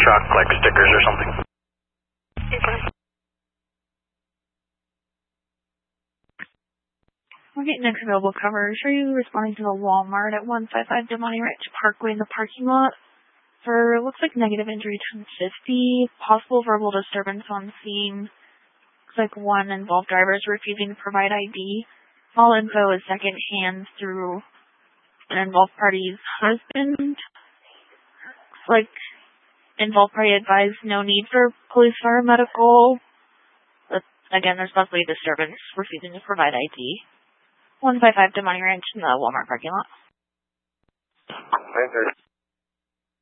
truck, like stickers or something. We're getting next available coverage. Are you responding to the Walmart at 155 Demonte Ranch Parkway in the parking lot for, looks like negative injury 1050, possible verbal disturbance on scene. Looks like one involved driver is refusing to provide ID. All info is second hand through an involved party's husband. Looks like involved party advised no need for police or medical. But again, there's possibly a disturbance, refusing to provide ID. 155 Demonte Ranch in the Walmart parking lot.